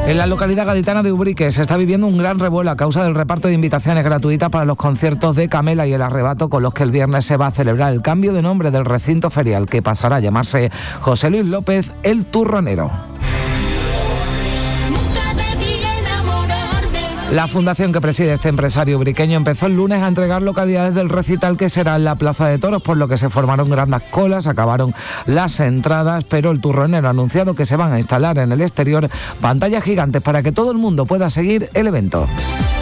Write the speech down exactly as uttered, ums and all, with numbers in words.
En la localidad gaditana de Ubrique se está viviendo un gran revuelo a causa del reparto de invitaciones gratuitas para los conciertos de Camela y El Arrebato, con los que el viernes se va a celebrar el cambio de nombre del recinto ferial, que pasará a llamarse José Luis López el Turronero. La fundación que preside este empresario ubriqueño empezó el lunes a entregar localidades del recital, que será en la Plaza de Toros, por lo que se formaron grandes colas, acabaron las entradas, pero el Turronero ha anunciado que se van a instalar en el exterior pantallas gigantes para que todo el mundo pueda seguir el evento.